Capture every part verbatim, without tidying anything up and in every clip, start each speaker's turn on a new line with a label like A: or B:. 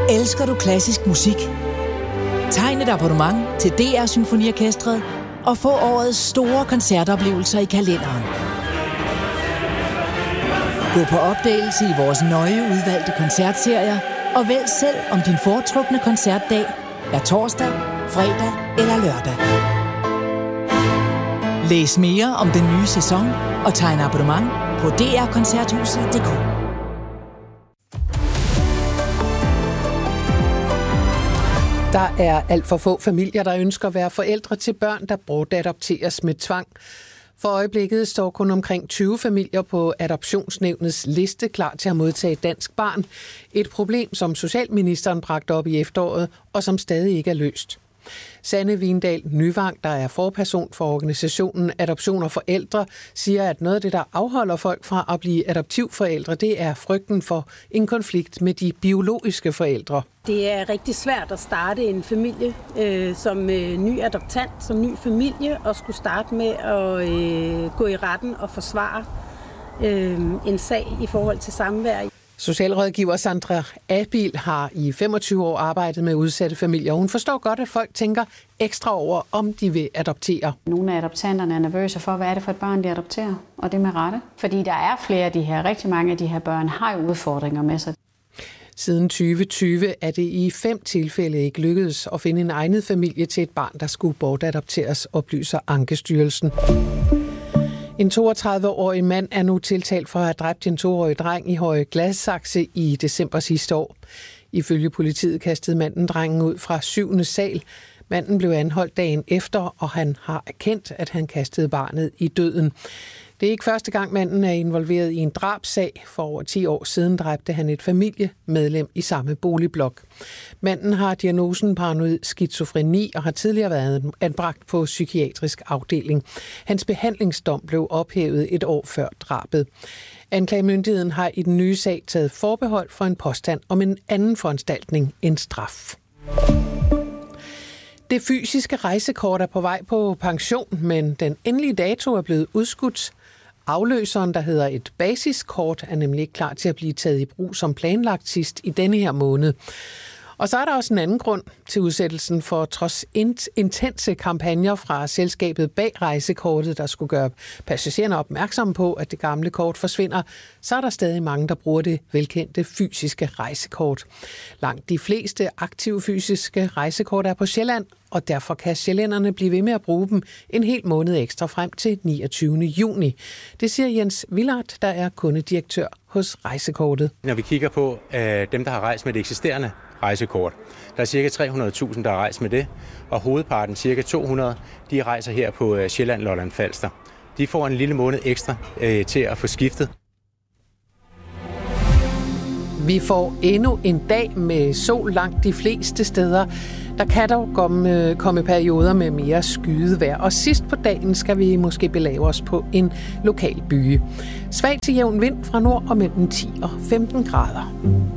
A: Elsker du klassisk musik? Tegn et abonnement til D R Symfoniorkestret og få årets store koncertoplevelser i kalenderen. Gå på opdagelse i vores nøje udvalgte koncertserier og vælg selv, om din foretrukne koncertdag er torsdag, fredag eller lørdag. Læs mere om den nye sæson og tegn abonnement på d r koncerthuset punktum d k.
B: Der er alt for få familier, der ønsker at være forældre til børn, der bortadopteres med tvang. For øjeblikket står kun omkring tyve familier på Adoptionsnævnets liste klar til at modtage et dansk barn. Et problem, som socialministeren bragte op i efteråret, og som stadig ikke er løst. Sanne Vindal Nyvang, der er forperson for organisationen Adoption og Forældre, siger, at noget af det, der afholder folk fra at blive adoptivforældre, det er frygten for en konflikt med de biologiske forældre.
C: Det er rigtig svært at starte en familie øh, som øh, ny adoptant, som ny familie, og skulle starte med at øh, gå i retten og forsvare øh, en sag i forhold til samvær.
B: Socialrådgiver Sandra Abil har i femogtyve år arbejdet med udsatte familier. Hun forstår godt, at folk tænker ekstra over, om de vil adoptere.
D: Nogle af adoptanterne er nervøse for, hvad er det for et barn, de adopterer, og det med rette. Fordi der er flere af de her, rigtig mange af de her børn har jo udfordringer med sig.
B: Siden tyve tyve er det i fem tilfælde ikke lykkedes at finde en egnet familie til et barn, der skulle bortadopteres, oplyser Ankestyrelsen. En toogtredive-årig mand er nu tiltalt for at have dræbt en toårig dreng i Høje Gladsaxe i december sidste år. Ifølge politiet kastede manden drengen ud fra syvende sal. Manden blev anholdt dagen efter, og han har erkendt, at han kastede barnet i døden. Det er ikke første gang, manden er involveret i en drabssag. For over ti år siden dræbte han et familiemedlem i samme boligblok. Manden har diagnosen paranoid skizofreni og har tidligere været anbragt på psykiatrisk afdeling. Hans behandlingsdom blev ophævet et år før drabet. Anklagemyndigheden har i den nye sag taget forbehold for en påstand om en anden foranstaltning end straf. Det fysiske rejsekort er på vej på pension, men den endelige dato er blevet udskudt. Afløseren, der hedder et basiskort, er nemlig ikke klar til at blive taget i brug som planlagt sidst i denne her måned. Og så er der også en anden grund til udsættelsen, for trods intense kampagner fra selskabet bag rejsekortet, der skulle gøre passagererne opmærksomme på, at det gamle kort forsvinder, så er der stadig mange, der bruger det velkendte fysiske rejsekort. Langt de fleste aktive fysiske rejsekort er på Sjælland, og derfor kan sjællænderne blive ved med at bruge dem en hel måned ekstra frem til niogtyvende juni. Det siger Jens Villard, der er kundedirektør hos Rejsekortet.
E: Når vi kigger på øh, dem, der har rejst med det eksisterende rejsekort, der er cirka tre hundrede tusind, der har rejst med det, og hovedparten, cirka to hundrede, de rejser her på øh, Sjælland, Lolland Falster. De får en lille måned ekstra øh, til at få skiftet.
B: Vi får endnu en dag med sol langt de fleste steder. Der kan dog komme, komme perioder med mere skydevejr, og sidst på dagen skal vi måske belave os på en lokal byge. Svag til jævn vind fra nord og mellem ti og femten grader.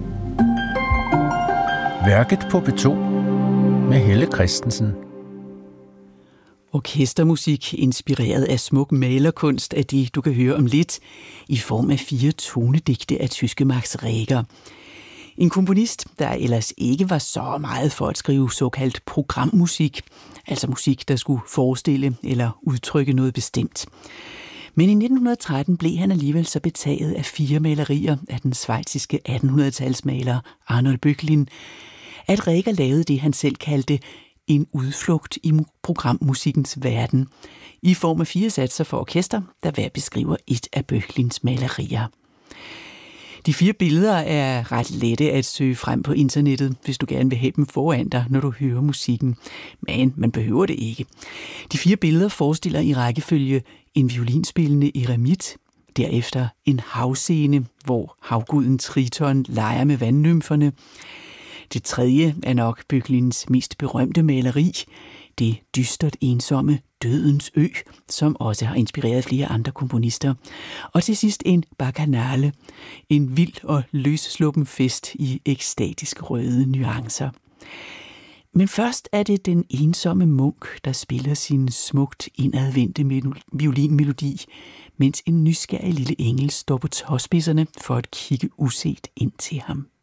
F: Værket på P to med Helle Christensen.
G: Orkestermusik inspireret af smuk malerkunst af det, du kan høre om lidt, i form af fire tonedigte af tyske Max Reger. En komponist, der ellers ikke var så meget for at skrive såkaldt programmusik, altså musik, der skulle forestille eller udtrykke noget bestemt. Men i nitten tretten blev han alligevel så betaget af fire malerier af den schweiziske attenhundredetalsmaler Arnold Böcklin, at Reger lavede det, han selv kaldte en udflugt i programmusikkens verden, i form af fire satser for orkester, der hver beskriver et af Böcklins malerier. De fire billeder er ret lette at søge frem på internettet, hvis du gerne vil have dem foran dig, når du hører musikken. Men man behøver det ikke. De fire billeder forestiller i rækkefølge en violinspillende eremit, derefter en havscene, hvor havguden Triton leger med vandnymferne. Det tredje er nok Böcklins mest berømte maleri, det dystert ensomme Dødens Ø, som også har inspireret flere andre komponister. Og til sidst en bacchanale, en vild og løssluppen fest i ekstatiske røde nuancer. Men først er det den ensomme munk, der spiller sin smukt indadvendte violinmelodi, mens en nysgerrig lille engel står på tåspidserne for at kigge uset ind til ham.